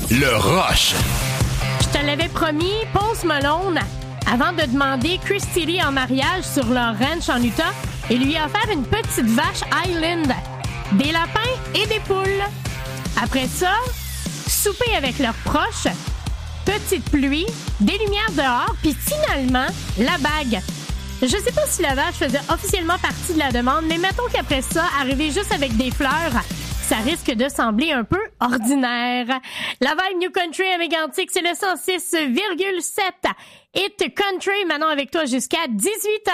Le rush. Je te l'avais promis, Post Malone, avant de demander Christy Lee en mariage sur leur ranch en Utah, il lui a offert une petite vache Highland, des lapins et des poules. Après ça, souper avec leurs proches, petite pluie, des lumières dehors, puis finalement, la bague. Je sais pas si la vache faisait officiellement partie de la demande, mais mettons qu'après ça, arriver juste avec des fleurs, ça risque de sembler un peu ordinaire. La vibe New Country à Mégantic, c'est le 106,7. Hit Country, maintenant avec toi jusqu'à 18h.